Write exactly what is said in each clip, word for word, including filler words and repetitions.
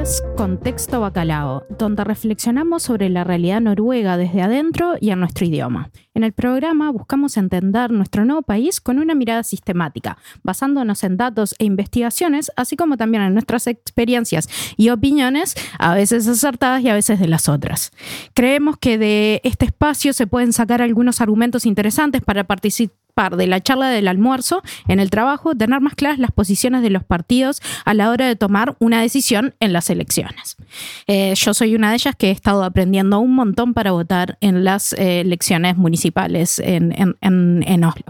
es Contexto Bacalao, donde reflexionamos sobre la realidad noruega desde adentro y en nuestro idioma. En el programa buscamos entender nuestro nuevo país con una mirada sistemática, basándonos en datos e investigaciones, así como también en nuestras experiencias y opiniones, a veces acertadas y a veces de las otras. Creemos que de este espacio se pueden sacar algunos argumentos interesantes para participar de la charla del almuerzo, en el trabajo, tener más claras las posiciones de los partidos a la hora de tomar una decisión en las elecciones. Eh, yo soy una de ellas que he estado aprendiendo un montón para votar en las eh, elecciones municipales en, en, en, en Oslo.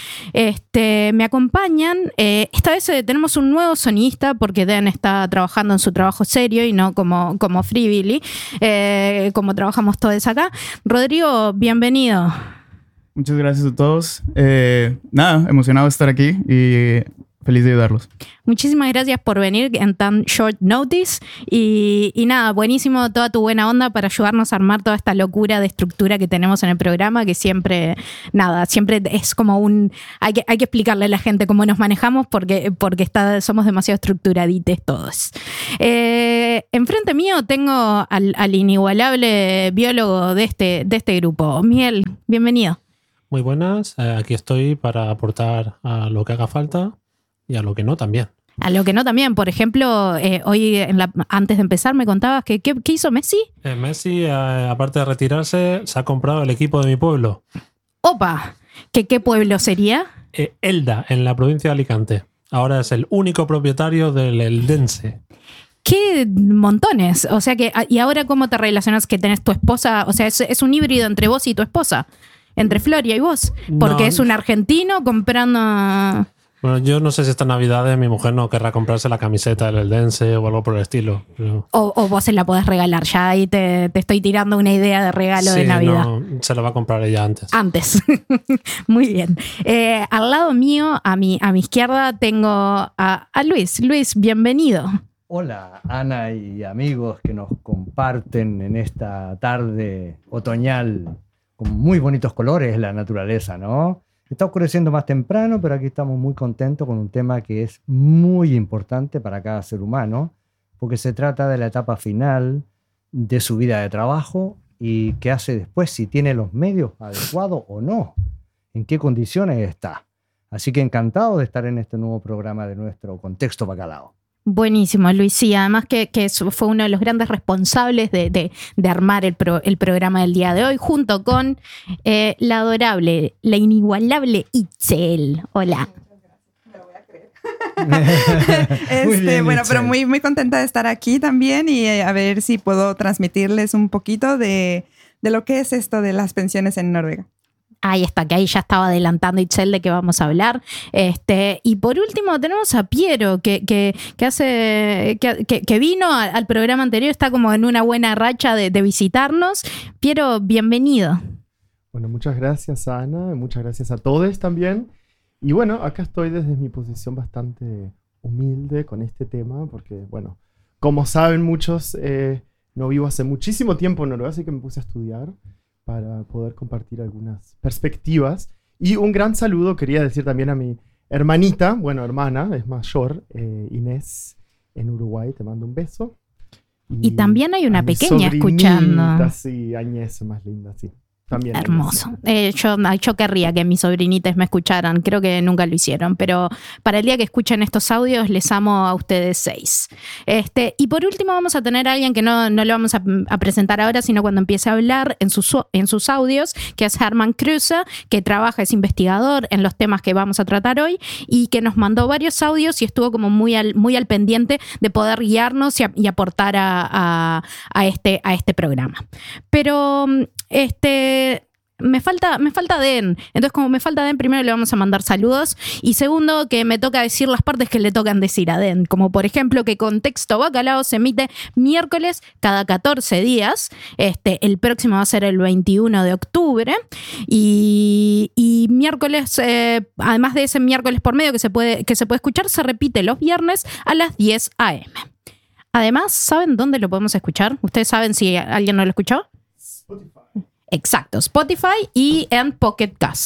Este, me acompañan, eh, esta vez eh, tenemos un nuevo sonidista porque Den está trabajando en su trabajo serio y no como, como Free Billy, eh, como trabajamos todos acá. Rodrigo, bienvenido. Muchas gracias a todos. Eh, nada, emocionado de estar aquí y feliz de ayudarlos. Muchísimas gracias por venir en tan short notice y, y nada, buenísimo toda tu buena onda para ayudarnos a armar toda esta locura de estructura que tenemos en el programa, que siempre, nada, siempre es como un... Hay que, hay que explicarle a la gente cómo nos manejamos porque, porque está, somos demasiado estructuradites todos. Eh, enfrente mío tengo al, al inigualable biólogo de este, de este grupo. Miguel, bienvenido. Muy buenas, eh, aquí estoy para aportar a lo que haga falta y a lo que no también. A lo que no también, por ejemplo, eh, hoy en la, antes de empezar me contabas que ¿qué, qué hizo Messi? Eh, Messi, eh, aparte de retirarse, se ha comprado el equipo de mi pueblo. ¡Opa! ¿Qué, qué pueblo sería? Eh, Elda, en la provincia de Alicante. Ahora es el único propietario del Eldense. ¡Qué montones! O sea que, ¿y ahora cómo te relacionas que tenés tu esposa? O sea, es, es un híbrido entre vos y tu esposa. Entre Floria y vos. Porque no. Es un argentino comprando... Bueno, yo no sé si esta Navidad mi mujer no querrá comprarse la camiseta del Eldense o algo por el estilo. Pero... O, o vos se la podés regalar. Ya ahí te, te estoy tirando una idea de regalo sí, de Navidad. No, se la va a comprar ella antes. Antes. Muy bien. Eh, al lado mío, a mi, a mi izquierda, tengo a, a Luis. Luis, bienvenido. Hola, Ana y amigos que nos comparten en esta tarde otoñal con muy bonitos colores la naturaleza, ¿no? Está oscureciendo más temprano, pero aquí estamos muy contentos con un tema que es muy importante para cada ser humano, porque se trata de la etapa final de su vida de trabajo y qué hace después, si tiene los medios adecuados o no, en qué condiciones está. Así que encantado de estar en este nuevo programa de nuestro Contexto Bacalao. Buenísimo, Luis. Sí, además que, que fue uno de los grandes responsables de, de, de armar el, pro, el programa del día de hoy, junto con eh, la adorable, la inigualable Itzel. Hola. Me lo voy a creer. este, bien, bueno, Itzel. Pero muy, muy contenta de estar aquí también y eh, a ver si puedo transmitirles un poquito de, de lo que es esto de las pensiones en Noruega. Ahí está, que ahí ya estaba adelantando Itzel de qué vamos a hablar. Este, y por último tenemos a Piero, que, que, que hace que, que, que vino al, al programa anterior, está como en una buena racha de, de visitarnos. Piero, bienvenido. Bueno, muchas gracias, Ana, muchas gracias a todos también. Y bueno, acá estoy desde mi posición bastante humilde con este tema, porque bueno, como saben muchos, eh, no vivo hace muchísimo tiempo en Noruega, así que me puse a estudiar para poder compartir algunas perspectivas. Y un gran saludo quería decir también a mi hermanita, bueno, hermana, es mayor, eh, Inés, en Uruguay, te mando un beso. Y, y también hay una pequeña escuchando. Sí, Añez, más linda, sí. También hermoso. Eh, yo, yo querría que mis sobrinitas me escucharan. Creo que nunca lo hicieron, pero para el día que escuchen estos audios les amo a ustedes seis. Este, y por último vamos a tener a alguien que no, no lo vamos a, a presentar ahora, sino cuando empiece a hablar en sus, en sus audios, que es Herman Kruse, que trabaja, es investigador en los temas que vamos a tratar hoy y que nos mandó varios audios y estuvo como muy al, muy al pendiente de poder guiarnos y, a, y aportar a, a, a, este, a este programa. Pero este... Me falta, me falta Den. Entonces, como me falta Den, primero le vamos a mandar saludos. Y segundo, que me toca decir las partes que le tocan decir a Den. Como por ejemplo, que Contexto Bacalao se emite miércoles cada catorce días. Este, el próximo va a ser el veintiuno de octubre. Y, y miércoles, eh, además de ese miércoles por medio que se puede, que se puede escuchar, se repite los viernes a las diez a eme. Además, ¿saben dónde lo podemos escuchar? ¿Ustedes saben si alguien no lo escuchó? Spotify. Exacto, Spotify y en Pocket Casts.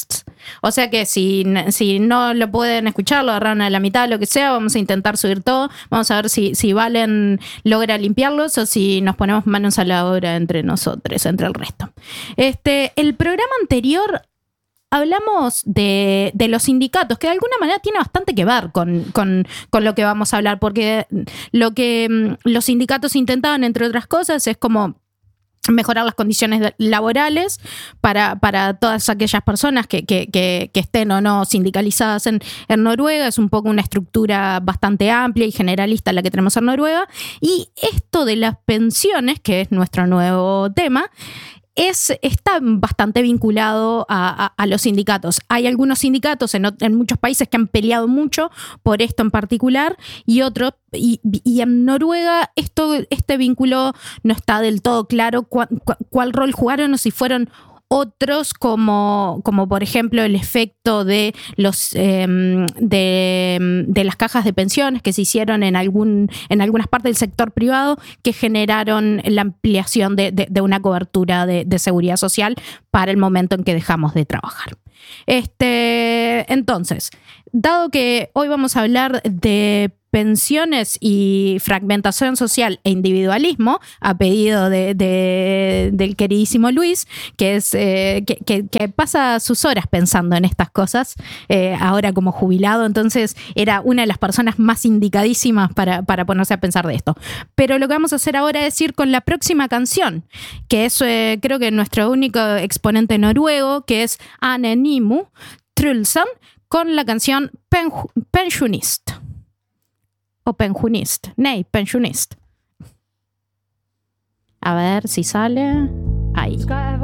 O sea que si, si no lo pueden escuchar, lo agarran a la mitad, lo que sea, vamos a intentar subir todo. Vamos a ver si, si Valen logra limpiarlos o si nos ponemos manos a la obra entre nosotros, entre el resto. Este, el programa anterior hablamos de, de los sindicatos, que de alguna manera tiene bastante que ver con, con, con lo que vamos a hablar, porque lo que mm, los sindicatos intentaban, entre otras cosas, es como mejorar las condiciones laborales para, para todas aquellas personas que, que, que, que estén o no sindicalizadas en, en Noruega. Es un poco una estructura bastante amplia y generalista la que tenemos en Noruega. Y esto de las pensiones, que es nuestro nuevo tema, Es, está bastante vinculado a, a, a los sindicatos. Hay algunos sindicatos en, en muchos países que han peleado mucho por esto en particular y otros, y, y en Noruega esto, este vínculo no está del todo claro cuál, cuál rol jugaron o si fueron otros como, como por ejemplo el efecto de los eh, de, de las cajas de pensiones que se hicieron en algún en algunas partes del sector privado que generaron la ampliación de, de, de una cobertura de, de seguridad social para el momento en que dejamos de trabajar. Este, entonces, dado que hoy vamos a hablar de pensiones y fragmentación social e individualismo, a pedido de, de, del queridísimo Luis, que, es, eh, que, que, que pasa sus horas pensando en estas cosas, eh, ahora como jubilado, entonces era una de las personas más indicadísimas para, para ponerse a pensar de esto. Pero lo que vamos a hacer ahora es ir con la próxima canción, que es eh, creo que nuestro único exponente noruego, que es Ane Nimu Trulsan, con la canción Pen, Pensionist. O pensionist. Nej, pensionist. A ver si sale. Ahí.